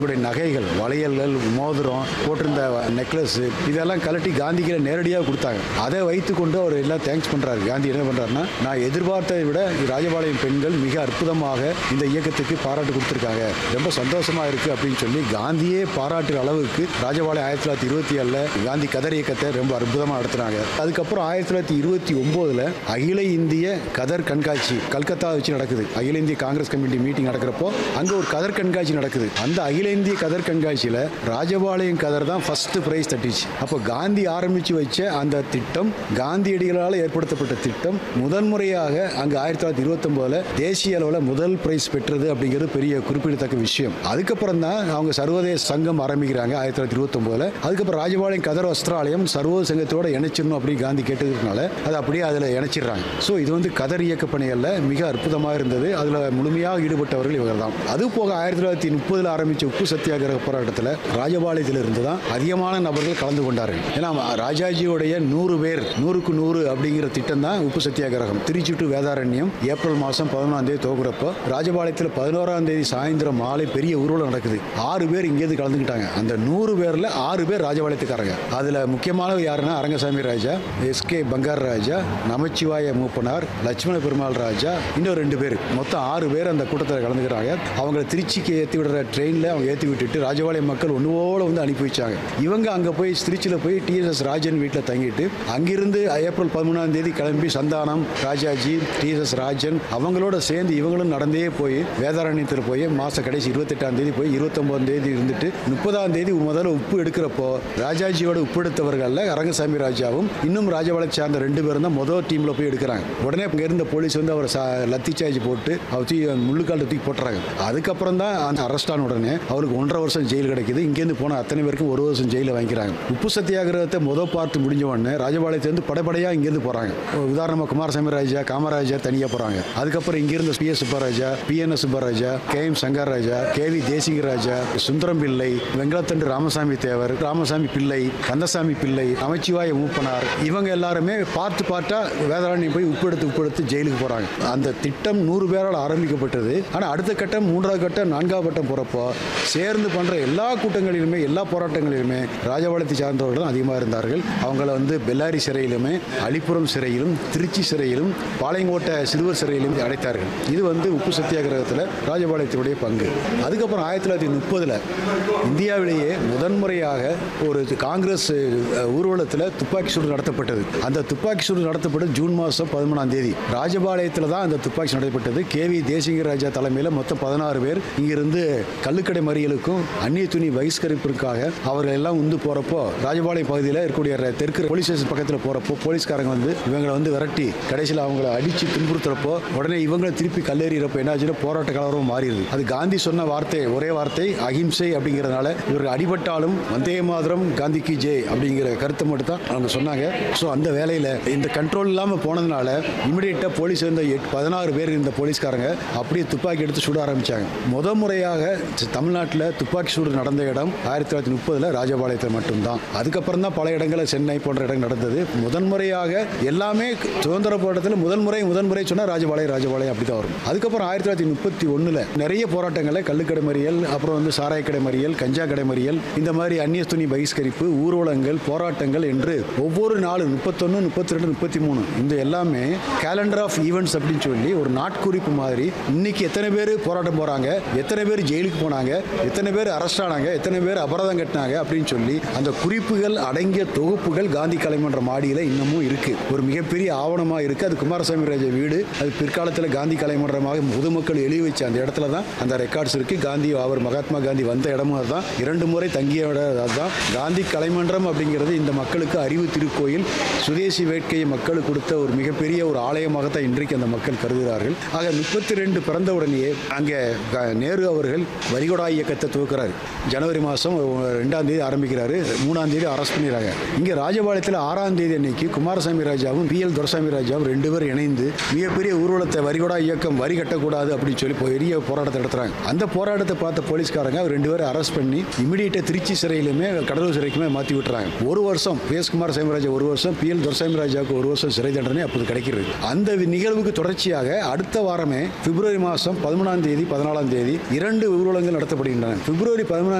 நகைகள், வளையல்கள், மோதிரம், போட்டிருந்த நெக்லஸ் இதெல்லாம் கலட்டி காந்திக்கு நேரடியாக கொடுத்தாங்க. அதை வைத்து கொண்டு அவர் எல்லாம் தேங்க்ஸ் பண்றாரு. காந்தி என்ன பண்றாருன்னா, நான் எதிர்பார்த்ததை விட ராஜபாளையம் பெண்கள் மிக அற்புதமாக இந்த இயக்கத்துக்கு பாராட்டு கொடுத்திருக்காங்க, ரொம்ப சந்தோஷமா இருக்கு அப்படின்னு சொல்லி காந்தியே பாராட்டுற அளவுக்கு ராஜபாளையம் 1927 காந்தி கதர் இயக்கத்தை ரொம்ப அற்புதமாக நடத்தினாங்க. அதுக்கப்புறம் 1929 அகில இந்திய கதர் கண்காட்சி கல்கத்தா வச்சு நடக்குது. அகில இந்திய காங்கிரஸ் கமிட்டி மீட்டிங் நடக்கிறப்போ அங்க ஒரு கதர் கண்காட்சி நடக்குது. அந்த அகில இந்திய கதர் கண்காட்சியில ராஜபாளையம் கதர் தான் ஃபர்ஸ்ட் பிரைஸ் தட்டிச்சு. அப்போ காந்தி ஆரம்பிச்சு வச்ச அந்த திட்டம், காந்தியடிகளால் ஏற்படுத்தப்பட்ட திட்டம் முதன்முறையாக அங்கு 1929 தேசிய அளவில் முதல் பிரைஸ் பெற்றது அப்படிங்கிறது பெரிய குறிப்பிடத்தக்க விஷயம். அதுக்கப்புறம் தான் அவங்க சர்வதேச சங்கம் ஆரம்பிக்கிறாங்க 1929. அதுக்கப்புறம் ராஜபாளையம் கதர் வஸ்திராலயம் சர்வதேச சங்கத்தோட இணைச்சிடணும் அப்படின்னு காந்தி கேட்டதுனால அதை அப்படியே அதில் இணைச்சிடுறாங்க. ஸோ இது வந்து கதர் இயக்க பணிகளில் மிக அற்புதமாக இருந்தது. அதில் முழுமையாக ஈடுபட்டவர்கள் இவர்கள் தான். அது போக 1930 ஆரம்பித்த உப்பு சத்தியாகிரக போராட்டத்தில் ராஜபாளையத்தில் இருந்து தான் அதிகமான நபர்கள் கலந்து கொண்டார்கள். ஏன்னா ராஜாஜியோடைய 100 பேர் 100க்கு 100 அப்படிங்கிற திட்டம் தான் உப்பு சத்தியாகிரகம். திருச்சி டு வேதாரண்யம் ஏப்ரல் மாதம் 11ஆம் தேதி துவங்குறப்போ ராஜபாளையத்தில் 11ஆம் தேதி சாயந்தரம் மாலை பெரிய ஊர்வலம் நடக்குது. 6 பேர் இங்கேருந்து கலந்துக்கிட்டாங்க. அந்த 100 பேரில் 6 பேர் ராஜபாளையத்துக்காரங்க. அதில் முக்கியமானவர் யாருன்னா அரங்கசாமி ராஜா, எஸ்கே பங்கார் ராஜா, நமச்சிவாய மூப்பனார், லட்சுமண பெருமாள் ராஜா, இன்னும் 2 பேர், மொத்தம் 6 பேர் அந்த கூட்டத்தில் கலந்துக்கிறாங்க. அவங்களை திருச்சிக்கு ஏற்றி விடுற ட்ரெயினில் அவங்க ஏற்றி விட்டுட்டு ராஜபாளையம் மக்கள் ஒன்றுவோடு வந்து அனுப்பி வச்சாங்க. இவங்க அங்கே போய் திருச்சியில் போய் டிஎஸ்எஸ் ராஜன் வீட்டில் தங்கிட்டு அங்கிருந்து ஏப்ரல் 13ஆம் தேதி கிளம்பி சந்தானம், ராஜாஜி, டிஎஸ்எஸ் ராஜன் அவங்களோட சேர்ந்து இவங்களும் நடந்தே போய் வேதாரண்யத்தில் போய் மாத கடைசி 28ஆம் தேதி போய் 29ஆம் தேதி இருந்துட்டு 30ஆம் தேதி முதல்ல உப்பு எடுக்கிறப்போ ராஜாஜியோட உப்பு எடுத்தவர்கள் அரங்கசாமி ராஜாவும் இன்னும் ராஜபாளையம் சார்ந்த 2 பேரும் தான் முதல் டீமில் போய் எடுக்கிறாங்க. உடனே இங்கே இருந்த போலீஸ் வந்து அவர் லத்தி சார்ஜ் போட்டு அவர் முள்ளுக்கால் தூக்கி போட்டுறாங்க. அதுக்கப்புறம் தான் அந்த அரெஸ்ட் ஆன உடனே அவருக்கு 1.5 வருஷம் ஜெயில் கிடைக்குது. இங்கேருந்து போன அத்தனை பேருக்கும் 1 வருஷம் ஜெயிலில் வாங்கிக்கிறாங்க. உப்பு சத்தியாகிரகத்தை பார்த்து முடிஞ்ச உடனே ராஜபாளையத்திலிருந்து படைப்படையாக இங்கேருந்து போகிறாங்க. உதாரணமாக குமாரசாமி ராஜா, காமராஜா தனியாக போகிறாங்க. அதுக்கப்புறம் இங்கிருந்து PS Subbaraja, PN Subbaraja, KM சங்கர்ராஜா, KV தேசிகராஜா, Sundaram Pillai, வெங்கலத்தண்டு Ramasamy தேவர், ராமசாமி பிள்ளை, கந்தசாமி பிள்ளை, நமச்சிவாய மூப்பனார் இவங்க எல்லாருமே பார்ட்டா வேதாரண்யம் போய் உப்பு எடுத்து ஜெயிலுக்கு போகிறாங்க. அந்த திட்டம் 100 பேரால் ஆரம்பிக்கப்பட்டது. ஆனால் அடுத்த கட்டம், 3ஆவது கட்டம், 4ஆவது கட்டம் போகிறப்போ சேர்ந்து பண்ணுற எல்லா கூட்டங்களிலுமே எல்லா போராட்டங்களிலுமே ராஜபாளையத்தை சார்ந்தவர்கள் தான் அதிகமாக இருந்தார்கள். அவங்கள வந்து பெல்லாரி சிறையிலுமே, அலிபுரம் சிறையிலும், திருச்சி சிறையிலும், பாளையங்கோட்டை சிறுவர் சிறையிலும் அடைத்தார்கள். இது வந்து உப்பு சத்தியாகிரகத்தில் ராஜபாளையத்தினுடைய பங்கு. அதுக்கப்புறம் 1930 இந்தியாவிலேயே முதன்முறையாக ஒரு காங்கிரஸ் ஊர்வலத்தில் துப்பாக்கி சூடு நடத்தப்பட்டது. அந்த துப்பாக்கி சூடு நடத்தப்பட்டது ஜூன் மாதம் 13ஆம் தேதி ராஜபாளையத்தில் தான் அந்த துப்பாக்கி நடத்தப்பட்டது. KV தேசிகராஜா தலைமையில் மொத்தம் 16 பேர் இங்கிருந்து கள்ளுக்கடை மறியலுக்கும் அந்நிய துணி பகிஷ்கரிப்பிற்காக அவர்கள் எல்லாம் வந்து போறப்போ ராஜபாளையம் பகுதியில் இருக்கக்கூடிய தெற்கு போலீஸ் ஸ்டேஷன் பக்கத்தில் போறப்போ போலீஸ்காரங்க வந்து இவங்களை வந்து விரட்டி கடைசியில் அவங்களை அடிச்சு துன்புறுத்துறப்போ உடனே இவங்களை திருப்பி கல்லெறிகிறப்போ என்ன ஆச்சுன்னா போராட்ட கலவரம் மாறிடுது. அது காந்தி சொன்ன வார்த்தை, ஒரே வார்த்தை அகிம்சை அப்படிங்கிறதுனால இவர்கள் அடிபட்டாலும் வந்தே மாதரம் காந்திக்கு ஜெய் அப்படிங்கிற கருத்தை மட்டும் தான் அவங்க சொன்னாங்க. ஸோ அந்த வேலையில் இந்த கண்ட்ரோல் இல்லாமல் போனதுனால இமிடியேட்டாக போலீஸ் இருந்த 16 பேர் இருந்த போலீஸ்காரங்க அப்படியே துப்பாக்கி எடுத்து சுட ஆரம்பிச்சாங்க. முறையாக தமிழ்நாட்டில் துப்பாக்கி சூடு நடந்த இடம் 1930 ராஜபாளையத்தில் மட்டும்தான். அதுக்கப்புறம் தான் பல இடங்களில் சென்னை போன்ற இடங்கள் நடந்தது. முதன்முறையாக எல்லாமே சுதந்திர போராட்டத்தில் முதன்முறை சொன்னால் ராஜபாளையம் அப்படி தான் வரும். அதுக்கப்புறம் 1931 நிறைய போராட்டங்களை கள்ளுக்கடை மறியல், அப்புறம் வந்து சாராய கடை மறியல், கஞ்சா கடை மறியல், இந்த மாதிரி அந்நிய துணி பகிஷ்கரிப்பு, ஊர்வலங்கள், போராட்டங்கள் என்று ஒவ்வொரு நாளும் 31, 32, 33 இந்த எல்லாமே கேலண்டர் ஆஃப் ஈவெண்ட்ஸ் அப்படின்னு சொல்லி ஒரு நாட்குறிப்பு மாதிரி இன்னைக்கு எத்தனை பேர் போராட்டம் போறாங்க, எத்தனை பேர் ஜெயிலுக்கு போனாங்க, எத்தனை பேர் அரெஸ்ட் ஆனாங்க, எத்தனை பேர் அபராதம் கட்டினாங்க அப்படின்னு சொல்லி அந்த குறிப்புகள் அடங்கிய தொகுப்புகள் காந்தி கலைமன்ற மாடியில் இன்னமும் இருக்கு. ஒரு மிகப்பெரிய ஆவணமாக இருக்கு. அது குமாரசாமி ராஜா வீடு. அது பிற்காலத்தில் காந்தி கலைமன்றமாக பொதுமக்கள் எழுதி வச்ச அந்த இடத்துல தான் அந்த ரெக்கார்ட்ஸ் இருக்கு. காந்தி அவர் மகாத்மா காந்தி வந்த இடமும் அதுதான், 2 முறை தங்கிய இடம் அதுதான். காந்தி கலைமன்றம் அப்படிங்கிறது இந்த மக்களுக்கு அறிவு திருக்கோயில், சுதேசி வேட்கையை மக்களுக்கு கொடுத்த ஒரு மிகப்பெரிய ஒரு ஆலயமாகத்தான் இன்றைக்கு அந்த மக்கள் கருதுகிறார்கள். ஆக 32 பிறந்த உடனேயே அங்கே நேரு அவர்கள் வரிகொடா இயக்கத்தை துவக்கிறார். ஜனவரி மாதம் 2ஆம் தேதி ஆரம்பிக்கிறாரு. 3ஆம் தேதி அரெஸ்ட் பண்ணிடுறாங்க. இங்கே ராஜபாளையத்தில் 6ஆம் தேதி அன்னைக்கு குமாரசாமி ராஜாவும் PL துரைசாமி ராஜாவும் 2 பேர் இணைந்து மிகப்பெரிய ஊர்வலத்தை வரிகொடா இயக்கம் வரி கட்டக்கூடாது அப்படின்னு சொல்லி பெரிய போராட்டத்தை நடத்துறாங்க. அந்த போராட்டத்தை பார்த்த போலீஸ்காரங்க 2 பேரை அரெஸ்ட் பண்ணி இமிடியேட்டாக திருச்சி சிறையிலுமே கடலூர் சிறைக்குமே மாற்றி விட்டுறாங்க. 1 வருஷம் குமாரசாமி ராஜா 1 வருஷம், PL துரைசாமி ராஜாவுக்கு 1 வருஷம் சிறை தண்டனை அப்போது கிடைக்கிறது. அந்த நிகழ்வுக்கு தொடர்ச்சியாக அடுத்த வாரமே பிப்ரவரி மாதம் 13ஆம் தேதி 14ஆம் தேதி 2 ஊர்வலங்கள் நடத்தப்படுகிறது. வருகின்றன. பிப்ரவரி 13